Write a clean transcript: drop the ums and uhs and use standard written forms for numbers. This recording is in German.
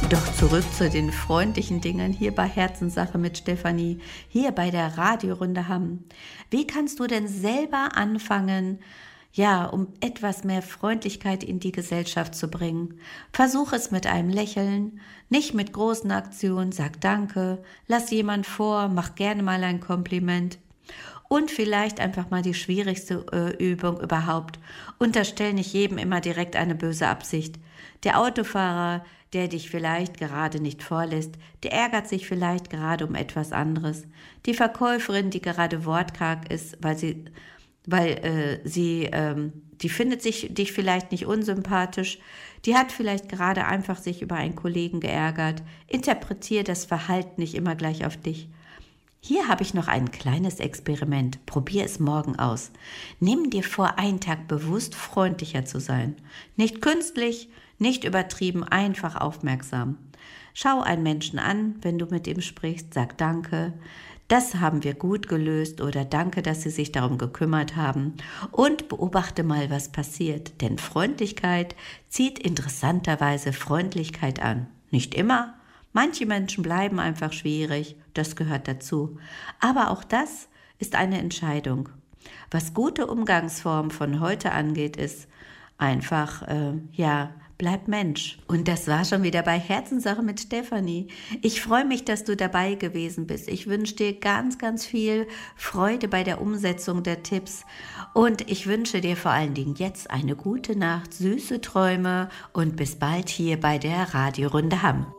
Doch zurück zu den freundlichen Dingen hier bei Herzenssache mit Stefanie, hier bei der Radiorunde Hamm. Wie kannst du denn selber anfangen, ja, um etwas mehr Freundlichkeit in die Gesellschaft zu bringen? Versuch es mit einem Lächeln, nicht mit großen Aktionen, sag Danke, lass jemand vor, mach gerne mal ein Kompliment. Und vielleicht einfach mal die schwierigste Übung überhaupt. Unterstell nicht jedem immer direkt eine böse Absicht. Der Autofahrer, der dich vielleicht gerade nicht vorlässt, der ärgert sich vielleicht gerade um etwas anderes. Die Verkäuferin, die gerade wortkarg ist, die findet dich vielleicht nicht unsympathisch, die hat vielleicht gerade einfach sich über einen Kollegen geärgert. Interpretier das Verhalten nicht immer gleich auf dich. Hier habe ich noch ein kleines Experiment. Probier es morgen aus. Nimm dir vor, einen Tag bewusst freundlicher zu sein. Nicht künstlich, nicht übertrieben, einfach aufmerksam. Schau einen Menschen an, wenn du mit ihm sprichst, sag Danke. Das haben wir gut gelöst oder danke, dass Sie sich darum gekümmert haben. Und beobachte mal, was passiert. Denn Freundlichkeit zieht interessanterweise Freundlichkeit an. Nicht immer. Manche Menschen bleiben einfach schwierig, das gehört dazu. Aber auch das ist eine Entscheidung. Was gute Umgangsform von heute angeht, ist einfach, bleib Mensch. Und das war schon wieder bei Herzenssache mit Stefanie. Ich freue mich, dass du dabei gewesen bist. Ich wünsche dir ganz, ganz viel Freude bei der Umsetzung der Tipps. Und ich wünsche dir vor allen Dingen jetzt eine gute Nacht, süße Träume und bis bald hier bei der Radiorunde Hamm.